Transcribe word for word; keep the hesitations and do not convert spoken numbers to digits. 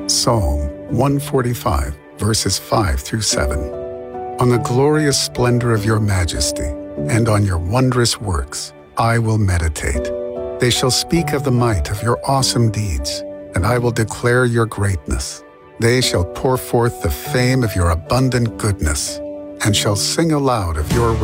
Psalm one forty-five, verses five through seven. On the glorious splendor of your majesty, and on your wondrous works, I will meditate. They shall speak of the might of your awesome deeds, and I will declare your greatness. They shall pour forth the fame of your abundant goodness, and shall sing aloud of your